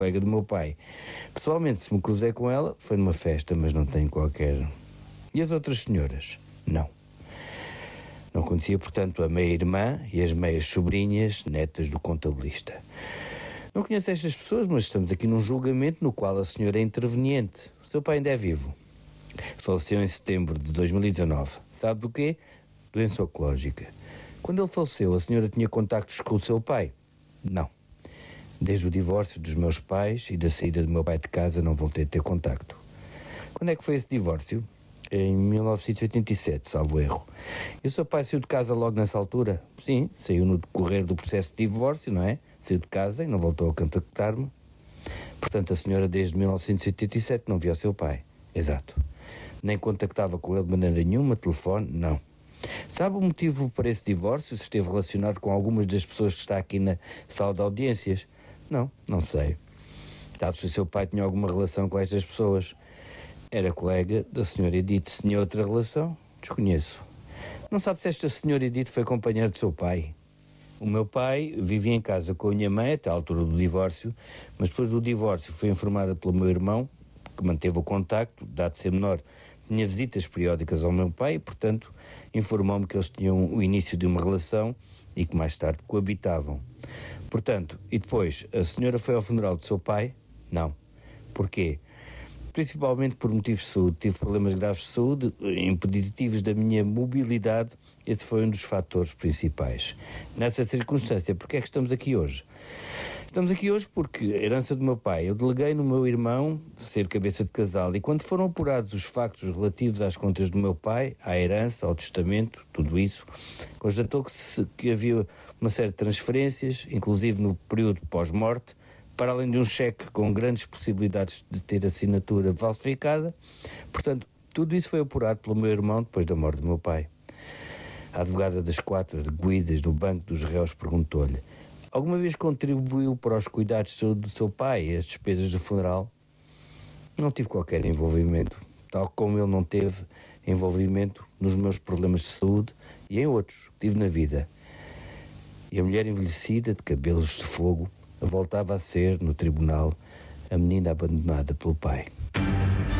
colega do meu pai. Pessoalmente, se me cruzei com ela, foi numa festa, mas não tenho qualquer... E as outras senhoras? Não. Não conhecia, portanto, a meia-irmã e as meias sobrinhas, netas do contabilista. Não conheço estas pessoas, mas estamos aqui num julgamento no qual a senhora é interveniente. O seu pai ainda é vivo. Faleceu em setembro de 2019. Sabe do quê? Doença oncológica. Quando ele faleceu, a senhora tinha contactos com o seu pai? Não. Desde o divórcio dos meus pais e da saída do meu pai de casa não voltei a ter contacto. Quando é que foi esse divórcio? Em 1987, salvo erro. E o seu pai saiu de casa logo nessa altura? Sim, saiu no decorrer do processo de divórcio, não é? Saiu de casa e não voltou a contactar-me. Portanto, a senhora desde 1987 não via o seu pai. Exato. Nem contactava com ele de maneira nenhuma, telefone, não. Sabe o motivo para esse divórcio? Se esteve relacionado com algumas das pessoas que está aqui na sala de audiências? Não sei. Sabe se o seu pai tinha alguma relação com estas pessoas? Era colega da senhora Edith. Se tinha outra relação? Desconheço. Não sabe se esta senhora Edith foi companheira do seu pai? O meu pai vivia em casa com a minha mãe até à altura do divórcio, mas depois do divórcio foi informada pelo meu irmão, que manteve o contacto, dado ser menor, tinha visitas periódicas ao meu pai e, portanto, informou-me que eles tinham o início de uma relação e que mais tarde coabitavam. Portanto, e depois, a senhora foi ao funeral do seu pai? Não. Porquê? Principalmente por motivos de saúde. Tive problemas graves de saúde, impeditivos da minha mobilidade. Esse foi um dos fatores principais. Nessa circunstância, porque é que estamos aqui hoje? Estamos aqui hoje porque a herança do meu pai, eu deleguei no meu irmão ser cabeça de casal e quando foram apurados os factos relativos às contas do meu pai, à herança, ao testamento, tudo isso, constatou que havia uma série de transferências, inclusive no período pós-morte, para além de um cheque com grandes possibilidades de ter assinatura falsificada. Portanto, tudo isso foi apurado pelo meu irmão depois da morte do meu pai. A advogada das 4 arguidas do Banco dos Réus perguntou-lhe: alguma vez contribuiu para os cuidados de saúde do seu pai e as despesas do funeral? Não tive qualquer envolvimento, tal como ele não teve envolvimento nos meus problemas de saúde e em outros que tive na vida. E a mulher envelhecida, de cabelos de fogo, voltava a ser, no tribunal, a menina abandonada pelo pai.